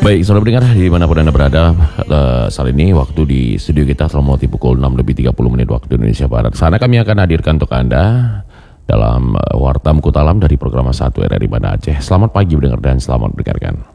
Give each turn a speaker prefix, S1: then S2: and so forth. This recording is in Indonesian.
S1: Baik, saudara pendengar dimanapun Anda berada, saat ini waktu di studio kita telah melewati pukul 6:30 waktu Indonesia Barat. Sana kami akan hadirkan untuk Anda dalam Warta Mukutalam dari program 1 RRI Banda Aceh. Selamat pagi pendengar dan selamat mendengarkan.